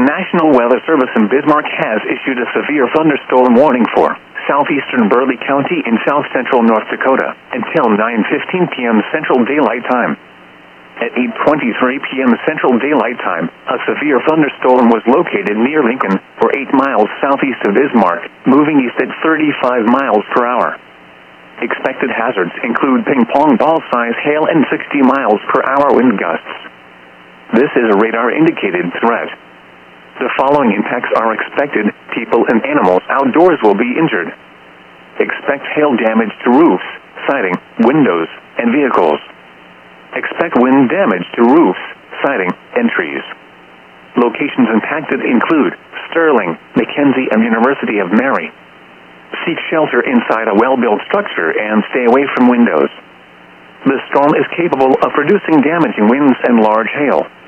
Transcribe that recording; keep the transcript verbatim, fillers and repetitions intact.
National Weather Service in Bismarck has issued a severe thunderstorm warning for southeastern Burleigh County in south-central North Dakota until nine fifteen p.m. Central Daylight Time. At eight twenty-three p.m. Central Daylight Time, a severe thunderstorm was located near Lincoln, or eight miles southeast of Bismarck, moving east at thirty-five miles per hour. Expected hazards include ping-pong ball-size hail and sixty miles per hour wind gusts. This is a radar-indicated threat. The following impacts are expected. People and animals outdoors will be injured. Expect hail damage to roofs, siding, windows, and vehicles. Expect wind damage to roofs, siding, and trees. Locations impacted include Sterling, Mackenzie, and University of Mary. Seek shelter inside a well-built structure and stay away from windows. The storm is capable of producing damaging winds and large hail.